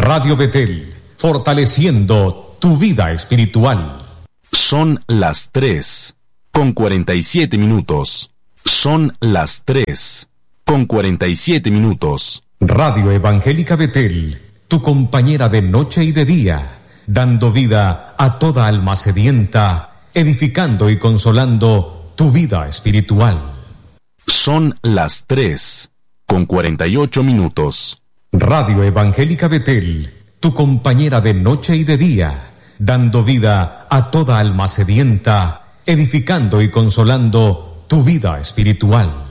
Radio Betel, fortaleciendo tu vida espiritual. Son las 3:47. Son las 3:47. Radio Evangélica Betel, tu compañera de noche y de día, dando vida a toda alma sedienta, edificando y consolando tu vida espiritual. Son las 3:48. Radio Evangélica Betel, tu compañera de noche y de día, dando vida a toda alma sedienta, edificando y consolando tu vida espiritual.